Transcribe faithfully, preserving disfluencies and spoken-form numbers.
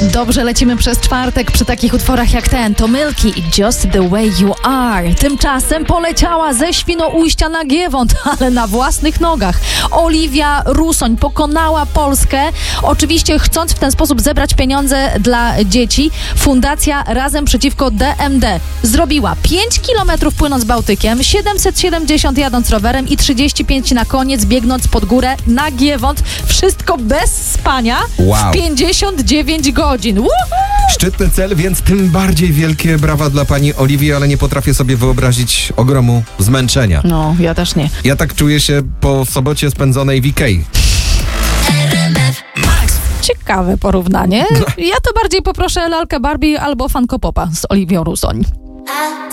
Dobrze lecimy przez czwartek przy takich utworach jak ten. To Milky i Just the Way You Are. Tymczasem poleciała ze Świnoujścia na Giewont, ale na własnych nogach. Oliwia Rusoń pokonała Polskę. Oczywiście chcąc w ten sposób zebrać pieniądze dla dzieci, Fundacja Razem Przeciwko D M D zrobiła pięć kilometrów płynąc Bałtykiem, siedemset siedemdziesiąt jadąc rowerem i trzydzieści pięć na koniec biegnąc pod górę na Giewont. Wszystko bez spania. Wow. W pięćdziesiąt dziewięć godzin. Woohoo! Szczytny cel, więc tym bardziej wielkie brawa dla pani Oliwii, ale nie potrafię sobie wyobrazić ogromu zmęczenia. No, ja też nie. Ja tak czuję się po sobocie spędzonej w Ikei. Ciekawe porównanie. Ja to bardziej poproszę lalkę Barbie albo Funko Popa z Oliwią Rusoń.